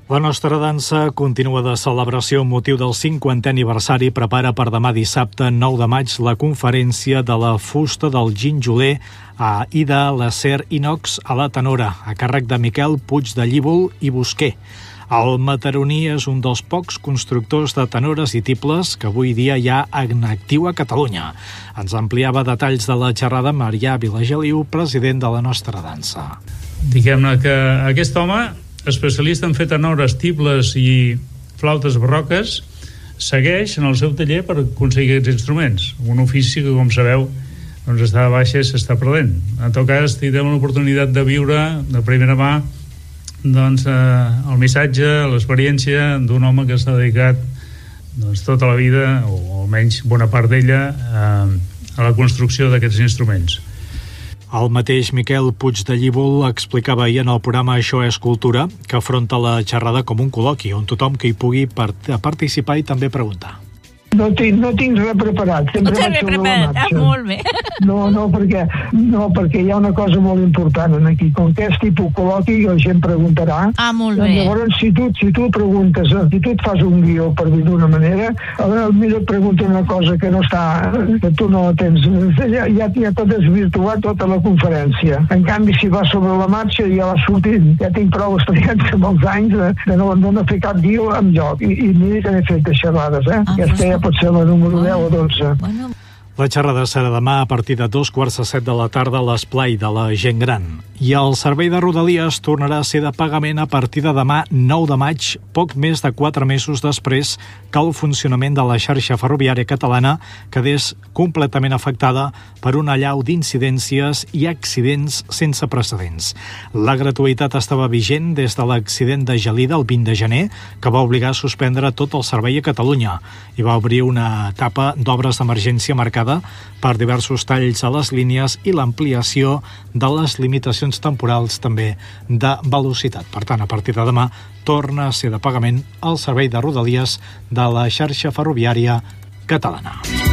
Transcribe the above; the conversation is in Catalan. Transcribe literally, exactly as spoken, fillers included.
La nostra dansa continua de celebració amb motiu del cinquantè aniversari. Prepara per demà dissabte nou de maig la conferència de la fusta del ginjoler a i de l'acer inox a la tenora, a càrrec de Miquel Puig de Llívol i Busquer. El mataroní és un dels pocs constructors de tenores i tibles que avui dia hi ha en actiu a Catalunya. Ens ampliava detalls de la xerrada Marià Vilageliu, president de la nostra dansa. Diguem-ne que aquest home, especialista en fer tenores, tibles i flautes barroques, segueix en el seu taller per aconseguir aquests instruments, un ofici que, com sabeu, doncs està de baixa i s'està perdent. En tot cas, tindrem l'oportunitat de viure de primera mà doncs, eh, el missatge, l'experiència d'un home que s'ha dedicat doncs, tota la vida, o almenys bona part d'ella, eh, a la construcció d'aquests instruments. El mateix Miquel Puig de Llívol explicava ahir en el programa Això és Cultura que afronta la xerrada com un col·loqui on tothom que hi pugui participar i també preguntar. No tinc, no tinc res preparat, sempre no vaig sobre la marxa. Ah, molt bé. No, no, perquè, no, perquè hi ha una cosa molt important aquí. Com que és tipus col·loqui, la gent preguntarà. Ah, molt bé. Llavors, si tu, si tu preguntes, si tu et fas un guió, per dir d'una manera, potser et pregunta una cosa que no està, que tu no tens, ja, ja, ja tot desvirtuat tota la conferència. En canvi, si vas sobre la marxa, ja vas sortint. Ja tinc prou experiència amb els anys de, de no, no, no fer cap guió en lloc. I, i mira que n'he fet de xerrades, eh? Ah, aquesta ja pot ser la número deu o dotze. Bueno. La xerrada serà demà a partir de dos quarts de set de la tarda a l'esplai de la gent gran. I el servei de Rodalies tornarà a ser de pagament a partir de demà nou de maig, poc més de quatre mesos després que el funcionament de la xarxa ferroviària catalana quedés completament afectada per una allau d'incidències i accidents sense precedents. La gratuïtat estava vigent des de l'accident de Gelida el vint de gener, que va obligar a suspendre tot el servei a Catalunya i va obrir una etapa d'obres d'emergència marcada per diversos talls a les línies i l'ampliació de les limitacions temporals també de velocitat. Per tant, a partir de demà torna a ser de pagament el servei de Rodalies de la xarxa ferroviària catalana.